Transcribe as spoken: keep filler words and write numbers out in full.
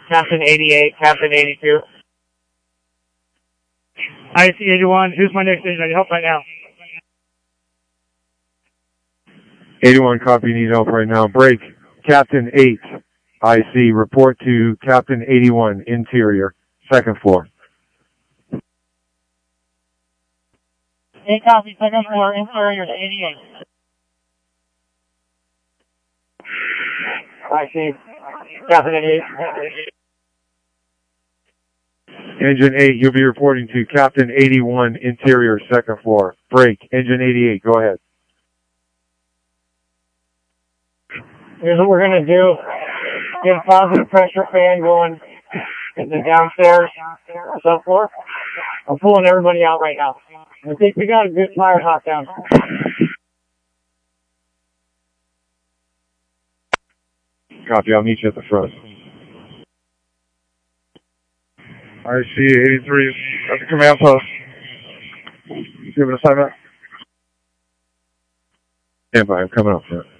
Captain eighty-eight, Captain eighty-two. I C eighty-one, who's my next engine? I need help right now. eighty-one, copy, need help right now. Break. Captain eight, I C, report to Captain eighty-one, interior, second floor. eight copy, second floor, interior to eighty-eight. I C, Captain eighty-eight. Engine eight, you'll be reporting to Captain eighty-one, interior, second floor. Break. Engine eighty-eight, go ahead. Here's what we're going to do. Get a positive pressure fan going in the downstairs subfloor. I'm pulling everybody out right now. I think we got a good fire hot down. Copy, I'll meet you at the front. I C eighty-three at the command post. Give it a assignment. Stand by, I'm coming up front.